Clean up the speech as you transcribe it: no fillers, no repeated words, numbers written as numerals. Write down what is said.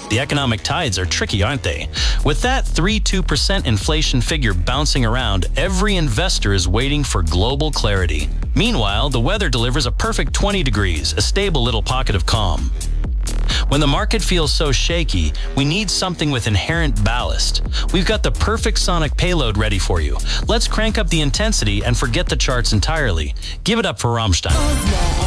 The economic tides are tricky, aren't they? With that 3-2% inflation figure bouncing around, every investor is waiting for global clarity. Meanwhile, the weather delivers a perfect 20 degrees, a stable little pocket of calm. When the market feels so shaky, we need something with inherent ballast. We've got the perfect sonic payload ready for you. Let's crank up the intensity and forget the charts entirely. Give it up for Rammstein.